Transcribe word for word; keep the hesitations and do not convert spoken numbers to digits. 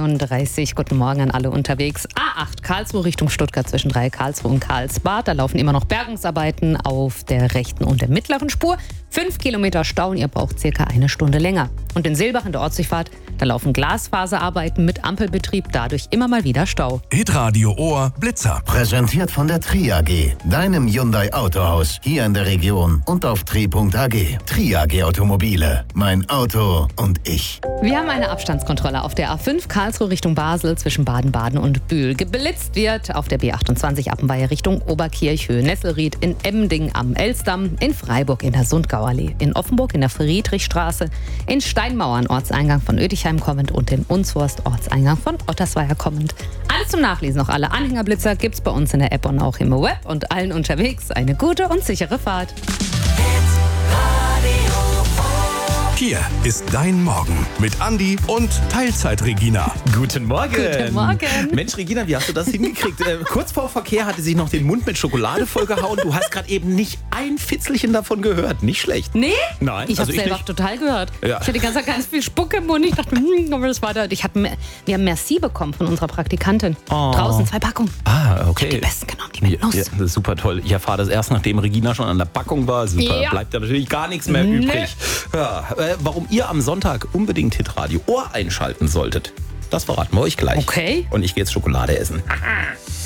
einunddreißig. Guten Morgen an alle unterwegs. A acht Karlsruhe Richtung Stuttgart zwischen drei Karlsruhe und Karlsbad. Da laufen immer noch Bergungsarbeiten auf der rechten und der mittleren Spur. Fünf Kilometer Stau und ihr braucht circa eine Stunde länger. Und in Silbach in der Ortsdurchfahrt, da laufen Glasfaserarbeiten mit Ampelbetrieb, dadurch immer mal wieder Stau. Hitradio Ohr Blitzer. Präsentiert von der Tri A G, deinem Hyundai Autohaus, hier in der Region und auf tri punkt a g. Tri A G Automobile, mein Auto und ich. Wir haben eine Abstandskontrolle auf der A fünf Karlsruhe Richtung Basel zwischen Baden-Baden und Bühl. Geblitzt wird auf der B achtundzwanzig Appenweier Richtung Oberkirchhöhe, Nesselried, in Emmending am Elstdamm, in Freiburg in der Sundgauallee, in Offenburg in der Friedrichstraße, in Steinmauern Ortseingang von Oedichheim kommend und in Unshorst Ortseingang von Ottersweier kommend. Alles zum Nachlesen, noch alle Anhängerblitzer gibt's bei uns in der App und auch im Web und allen unterwegs eine gute und sichere Fahrt. Hier ist dein Morgen mit Andi und Teilzeit-Regina. Guten Morgen. Guten Morgen. Mensch, Regina, wie hast du das hingekriegt? äh, kurz vor Verkehr hatte sie noch den Mund mit Schokolade vollgehauen. Du hast gerade eben nicht ein Fitzelchen davon gehört. Nicht schlecht. Nee? Nein, Ich also habe ich selber nicht. total gehört. Ja. Ich hatte die ganze Zeit ganz viel Spucke im Mund. Ich dachte, hm, aber das war da. Ich hab, wir haben Merci bekommen von unserer Praktikantin. Oh. Draußen zwei Packungen. Ah, okay. Die besten genommen, die mit Nuss. Ja, das ist super toll. Ich erfahre das erst, nachdem Regina schon an der Packung war. Super, Ja. bleibt ja natürlich gar nichts mehr Nee. übrig. Ja, äh, warum ihr am Sonntag unbedingt Hitradio Ohr einschalten solltet, das verraten wir euch gleich. Okay. Und ich gehe jetzt Schokolade essen.